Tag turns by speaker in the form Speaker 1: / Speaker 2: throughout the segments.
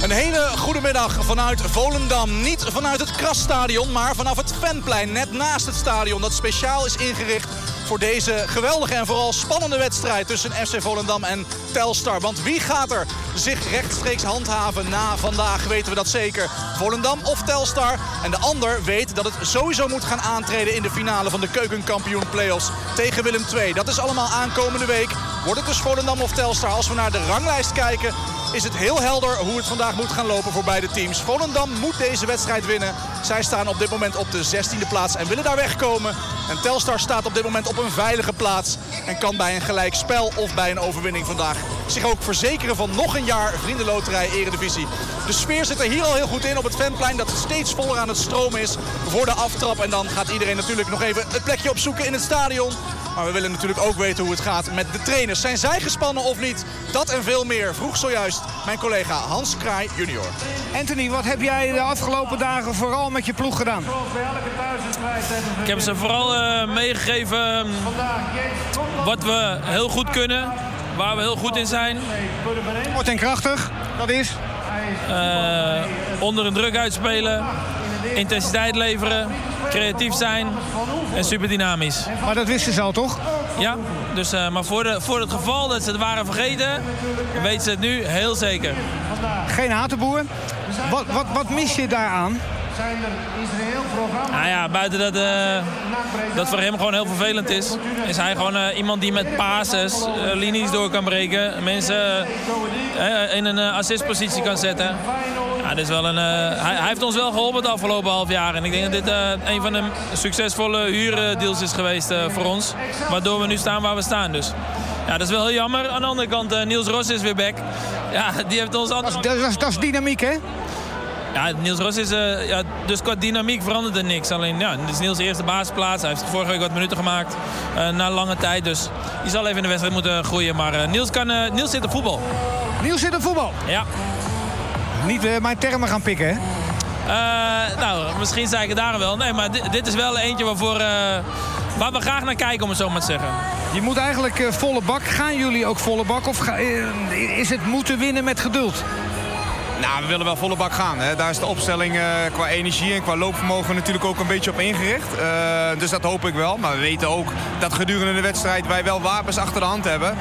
Speaker 1: Een hele goede middag vanuit Volendam. Niet vanuit het Krasstadion, maar vanaf het Venplein. Net naast het stadion dat speciaal is ingericht voor deze geweldige en vooral spannende wedstrijd tussen FC Volendam en Telstar. Want wie gaat er zich rechtstreeks handhaven na vandaag, weten we dat zeker. Volendam of Telstar. En de ander weet dat het sowieso moet gaan aantreden in de finale van de keukenkampioen playoffs tegen Willem II. Dat is allemaal aankomende week. Wordt het dus Volendam of Telstar? Als we naar de ranglijst kijken, is het heel helder hoe het vandaag moet gaan lopen voor beide teams. Volendam moet deze wedstrijd winnen. Zij staan op dit moment op de 16e plaats en willen daar wegkomen. En Telstar staat op dit moment op een veilige plaats en kan bij een gelijk spel of bij een overwinning vandaag zich ook verzekeren van nog een jaar Vriendenloterij Eredivisie. De sfeer zit er hier al heel goed in op het Venplein, dat het steeds voller aan het stromen is voor de aftrap. En dan gaat iedereen natuurlijk nog even het plekje opzoeken in het stadion. Maar we willen natuurlijk ook weten hoe het gaat met de trainers. Zijn zij gespannen of niet? Dat en veel meer vroeg zojuist mijn collega Hans Kraai junior.
Speaker 2: Anthony, wat heb jij de afgelopen dagen vooral met je ploeg gedaan?
Speaker 3: Ik heb ze vooral meegegeven wat we heel goed kunnen. Waar we heel goed in zijn.
Speaker 2: Kort en krachtig, dat is?
Speaker 3: Onder een druk uitspelen. Intensiteit leveren. Creatief zijn. En super dynamisch.
Speaker 2: Maar dat wisten ze al, toch?
Speaker 3: Ja, dus, maar voor het geval dat ze het waren vergeten, weten ze het nu heel zeker.
Speaker 2: Geen Hatenboer. Wat mis je daaraan?
Speaker 3: Nou ja, buiten dat voor hem gewoon heel vervelend is hij gewoon iemand die met passes linies door kan breken. Mensen in een assistpositie kan zetten. Ja, dit is wel hij heeft ons wel geholpen het afgelopen half jaar. En ik denk dat dit een van de succesvolle huurdeals is geweest voor ons. Waardoor we nu staan waar we staan. Dus ja, dat is wel heel jammer. Aan de andere kant, Niels Ros is weer back. Ja, die heeft ons
Speaker 2: dat is dynamiek, hè?
Speaker 3: Ja, Niels Ros is... dus qua dynamiek verandert er niks. Alleen, ja, dit is Niels' eerste basisplaats. Hij heeft vorige week wat minuten gemaakt. Na lange tijd. Dus die zal even in de wedstrijd moeten groeien. Maar Niels zit op voetbal. Niels zit op voetbal? Ja.
Speaker 2: Niet mijn termen gaan pikken, hè?
Speaker 3: Nou, misschien zei ik het daar wel. Nee, maar dit is wel eentje waar we graag naar kijken, om het zo maar te zeggen.
Speaker 2: Je moet eigenlijk volle bak. Gaan jullie ook volle bak? Of is het moeten winnen met geduld?
Speaker 4: Nou, we willen wel volle bak gaan. Hè. Daar is de opstelling qua energie en qua loopvermogen natuurlijk ook een beetje op ingericht. Dus dat hoop ik wel. Maar we weten ook dat gedurende de wedstrijd wij wel wapens achter de hand hebben.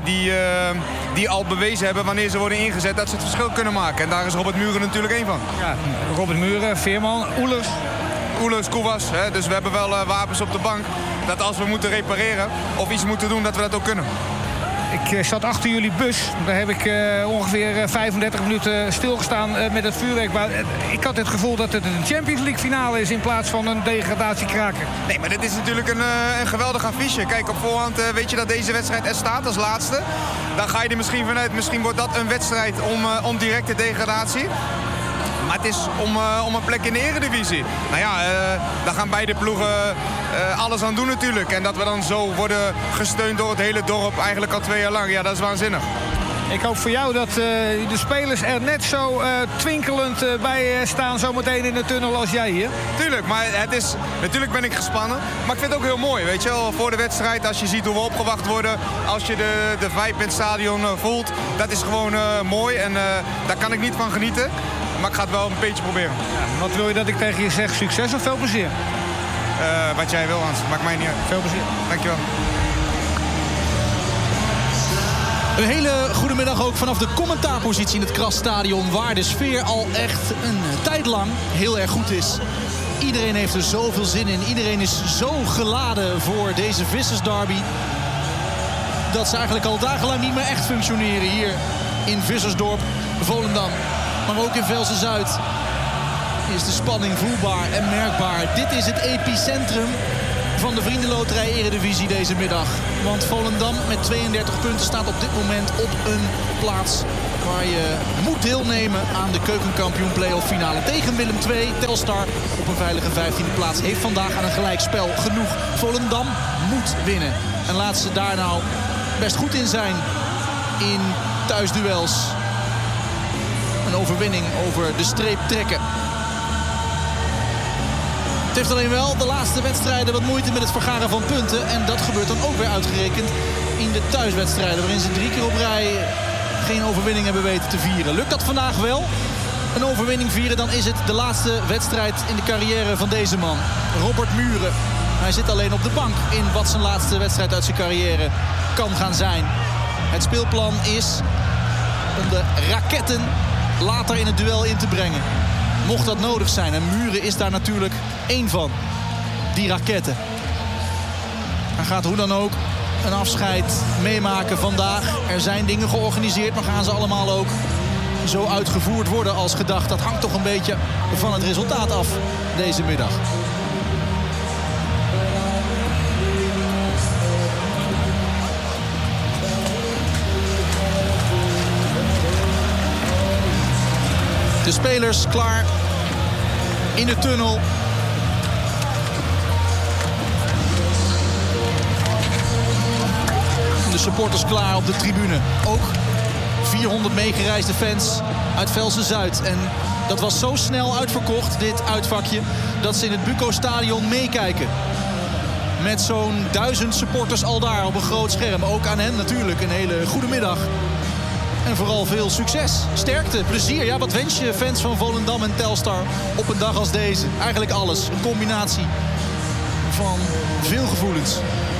Speaker 4: Die al bewezen hebben wanneer ze worden ingezet dat ze het verschil kunnen maken. En daar is Robert Muren natuurlijk één van.
Speaker 2: Ja, Robert Muren, Veerman,
Speaker 4: Oelers, Koewas. Dus we hebben wel wapens op de bank. Dat als we moeten repareren of iets moeten doen, dat we dat ook kunnen.
Speaker 2: Ik zat achter jullie bus. Daar heb ik ongeveer 35 minuten stilgestaan met het vuurwerk. Maar ik had het gevoel dat het een Champions League finale is in plaats van een degradatiekraker.
Speaker 4: Nee, maar dit is natuurlijk een geweldig affiche. Kijk, op voorhand weet je dat deze wedstrijd er staat als laatste. Dan ga je er misschien vanuit, misschien wordt dat een wedstrijd om directe degradatie. Maar het is om een plek in de Eredivisie. Nou ja, daar gaan beide ploegen alles aan doen natuurlijk. En dat we dan zo worden gesteund door het hele dorp eigenlijk al 2 jaar lang. Ja, dat is waanzinnig.
Speaker 2: Ik hoop voor jou dat de spelers er net zo twinkelend bij staan zometeen in de tunnel als jij hier.
Speaker 4: Tuurlijk, maar natuurlijk ben ik gespannen. Maar ik vind het ook heel mooi, weet je wel. Voor de wedstrijd, als je ziet hoe we opgewacht worden. Als je de vibe in het stadion voelt. Dat is gewoon mooi en daar kan ik niet van genieten. Maar ik ga het wel een beetje proberen.
Speaker 2: Ja, wat wil je dat ik tegen je zeg? Succes of veel plezier?
Speaker 4: Wat jij wil, Hans. Maakt mij niet uit.
Speaker 2: Veel plezier.
Speaker 4: Dankjewel.
Speaker 1: Een hele goede middag ook vanaf de commentaarpositie in het Krasstadion, waar de sfeer al echt een tijd lang heel erg goed is. Iedereen heeft er zoveel zin in. Iedereen is zo geladen voor deze Vissersderby dat ze eigenlijk al dagenlang niet meer echt functioneren hier in Vissersdorp, Volendam. Maar ook in Velsen-Zuid is de spanning voelbaar en merkbaar. Dit is het epicentrum van de Vriendenloterij Eredivisie deze middag. Want Volendam met 32 punten staat op dit moment op een plaats waar je moet deelnemen aan de keukenkampioen playoff finale tegen Willem II. Telstar op een veilige 15e plaats heeft vandaag aan een gelijkspel genoeg. Volendam moet winnen. En laat ze daar nou best goed in zijn in thuisduels. Een overwinning over de streep trekken. Het heeft alleen wel de laatste wedstrijden wat moeite met het vergaren van punten. En dat gebeurt dan ook weer uitgerekend in de thuiswedstrijden. Waarin ze 3 keer op rij geen overwinning hebben weten te vieren. Lukt dat vandaag wel? Een overwinning vieren, dan is het de laatste wedstrijd in de carrière van deze man. Robert Muren. Hij zit alleen op de bank in wat zijn laatste wedstrijd uit zijn carrière kan gaan zijn. Het speelplan is om de raketten later in het duel in te brengen. Mocht dat nodig zijn. En Muren is daar natuurlijk één van. Die raketten. Hij gaat hoe dan ook een afscheid meemaken vandaag. Er zijn dingen georganiseerd, maar gaan ze allemaal ook zo uitgevoerd worden als gedacht? Dat hangt toch een beetje van het resultaat af deze middag. De spelers klaar in de tunnel. De supporters klaar op de tribune. Ook 400 meegereisde fans uit Velsen-Zuid. En dat was zo snel uitverkocht, dit uitvakje, dat ze in het Buco-stadion meekijken. Met zo'n 1000 supporters al daar op een groot scherm. Ook aan hen natuurlijk een hele goede middag. En vooral veel succes, sterkte, plezier. Ja, wat wens je fans van Volendam en Telstar op een dag als deze? Eigenlijk alles. Een combinatie van veel gevoelens.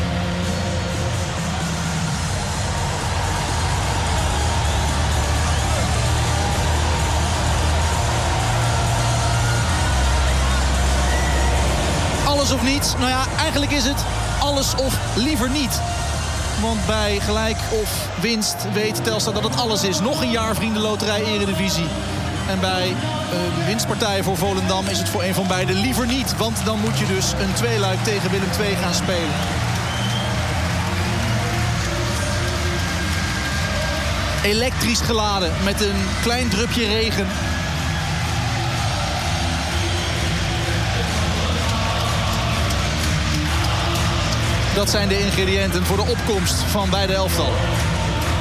Speaker 1: Alles of niets? Nou ja, eigenlijk is het alles of liever niet. Want bij gelijk of winst weet Telstar dat het alles is. Nog een jaar Vriendenloterij Eredivisie. En bij de winstpartij voor Volendam is het voor een van beiden liever niet. Want dan moet je dus een tweeluik tegen Willem II gaan spelen. Elektrisch geladen met een klein drupje regen. Dat zijn de ingrediënten voor de opkomst van beide elftallen.